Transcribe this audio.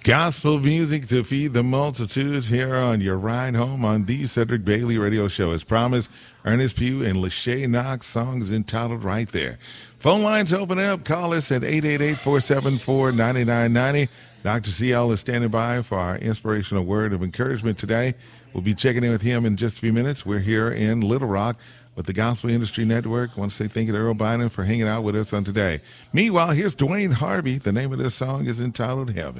Gospel music to feed the multitudes here on your ride home on the Cedric Bailey Radio Show. As promised, Ernest Pugh and Lachey Knox, songs entitled right there. Phone lines open up. Call us at 888-474-9990. Dr. CL is standing by for our inspirational word of encouragement today. We'll be checking in with him in just a few minutes. We're here in Little Rock with the Gospel Industry Network. I want to say thank you to Earl Bynum for hanging out with us on today. Meanwhile, here's Dwayne Harvey. The name of this song is entitled Heaven.